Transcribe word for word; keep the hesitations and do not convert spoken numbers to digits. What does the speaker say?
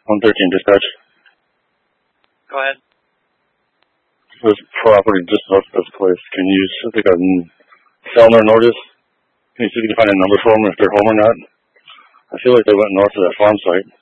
one thirteen dispatch. Go ahead. This property just left this place. Can you see if they got Selner notice? Can you see if you can find a number for them if they're home or not? I feel like they went north of that farm site.